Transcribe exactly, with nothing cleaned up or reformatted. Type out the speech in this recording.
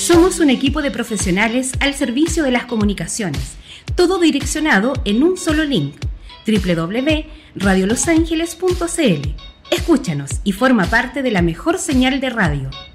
Somos un equipo de profesionales al servicio de las comunicaciones, todo direccionado en un solo link, doble u doble u doble u punto radio los ángeles punto c l. Escúchanos y forma parte de la mejor señal de radio.